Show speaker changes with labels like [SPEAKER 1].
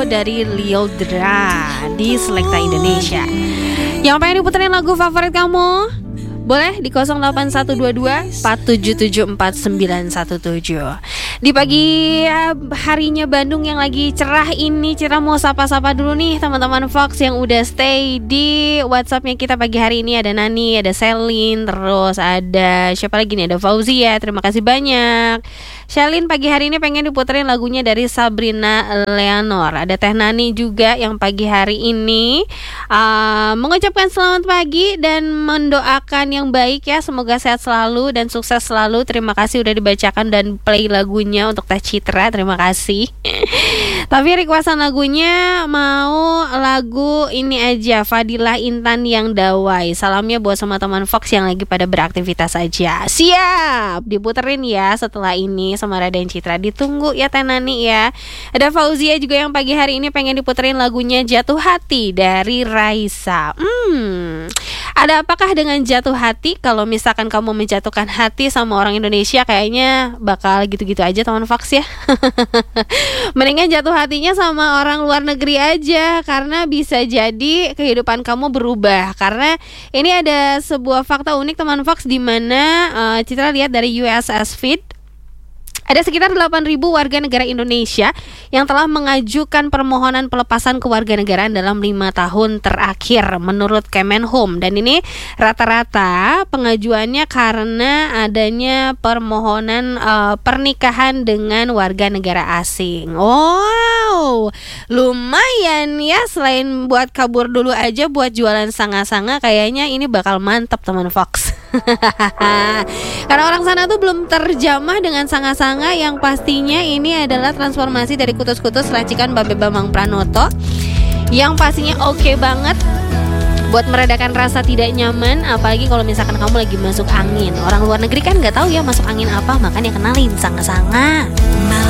[SPEAKER 1] Lago dari Lyodra di Selekta Indonesia. Yang pengen diputerin lagu favorit kamu? Boleh di 08122 4774917. Di pagi harinya Bandung yang lagi cerah ini, Cira mau sapa-sapa dulu nih teman-teman Fox yang udah stay di WhatsAppnya kita pagi hari ini. Ada Nani, ada Selin, terus ada siapa lagi nih, ada Fauzia. Terima kasih banyak. Shalin pagi hari ini pengen diputerin lagunya dari Sabrina Leonor. Ada Teh Nani juga yang pagi hari ini mengucapkan selamat pagi dan mendoakan yang baik ya. Semoga sehat selalu dan sukses selalu. Terima kasih udah dibacakan dan play lagunya untuk Teh Citra. Terima kasih. Tapi requestan lagunya mau lagu ini aja, Fadilah Intan yang Dawai. Salamnya buat semua teman Fox yang lagi pada beraktivitas aja. Siap, diputerin ya setelah ini sama Raden Citra. Ditunggu ya Teh Nani ya. Ada Fauzia juga yang pagi hari ini pengen diputerin lagunya Jatuh Hati dari Raisa. Ada apakah dengan jatuh hati? Kalau misalkan kamu menjatuhkan hati sama orang Indonesia, kayaknya bakal gitu-gitu aja teman Fox ya. Mendingan jatuh hatinya sama orang luar negeri aja, karena bisa jadi kehidupan kamu berubah. Karena ini ada sebuah fakta unik teman Fox, di mana Citra lihat dari USS Feed. Ada sekitar 8.000 warga negara Indonesia yang telah mengajukan permohonan pelepasan kewarganegaraan dalam 5 tahun terakhir menurut Kemenhum. Dan ini rata-rata pengajuannya karena adanya permohonan pernikahan dengan warga negara asing. Wow, lumayan ya. Selain buat kabur dulu aja, buat jualan sanga-sanga, kayaknya ini bakal mantap teman Fox. Karena orang sana tuh belum terjamah dengan sanga-sanga, yang pastinya ini adalah transformasi dari kutus-kutus racikan Babe Bambang Pranoto, yang pastinya oke banget buat meredakan rasa tidak nyaman, apalagi kalau misalkan kamu lagi masuk angin. Orang luar negeri kan nggak tahu ya masuk angin apa, makanya kenalin sanga-sanga.